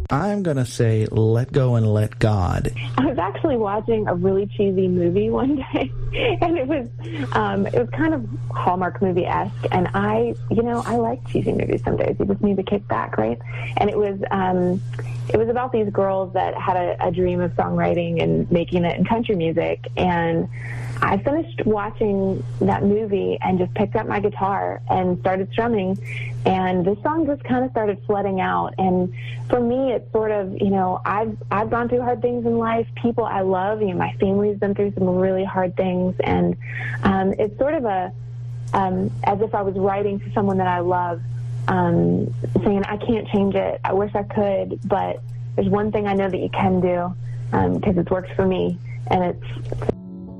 I'm going to say Let Go and Let God. I was actually watching a really cheesy movie one day, and it was kind of Hallmark movie-esque, and I like cheesy movies some days. You just need to kick back, right? And it was about these girls that had a dream of songwriting and making it in country music, and I finished watching that movie and just picked up my guitar and started strumming, and this song just kind of started flooding out. And for me, it's sort of, I've gone through hard things in life. People I love, my family's been through some really hard things, and it's sort of as if I was writing to someone that I love, saying, I can't change it. I wish I could, but there's one thing I know that you can do, because it's worked for me, and it's